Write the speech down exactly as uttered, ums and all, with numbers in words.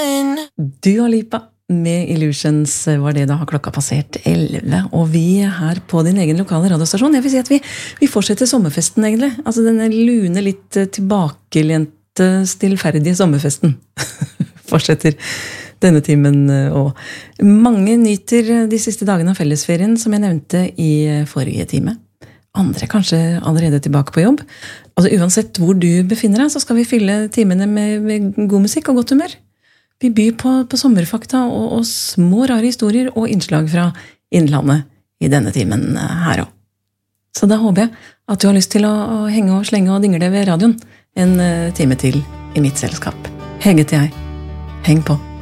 Dua Lipa med Illusions var det da har klokka passert elleve, og vi er her på din egen lokale radiostasjon. Jeg vil si at vi, vi fortsetter sommerfesten egentlig, altså denne lune, litt tilbakelente, stillferdige sommerfesten fortsetter denne timen, og mange nyter de siste dagene av fellesferien, som jeg nevnte i forrige time. Andre kanskje allerede tilbake på jobb. Altså uansett hvor du befinner deg, så skal vi fylle timene med, med god musikk og godt humør. Vi byr på, på sommerfakta og, og små rare historier og innslag fra innlandet i denne timen her også. Så da håper jeg at du har lyst til å, å henge og slenge og dingle ved radioen en time til i mitt selskap. Hege til jeg. Heng på!